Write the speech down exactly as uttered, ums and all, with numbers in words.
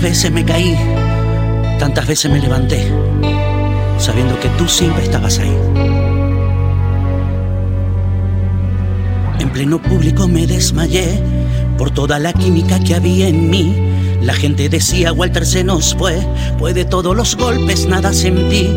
veces me caí, tantas veces me levanté, sabiendo que tú siempre estabas ahí. En pleno público me desmayé por toda la química que había en mí. La gente decía, Walter se nos fue, pues de todos los golpes nada sentí.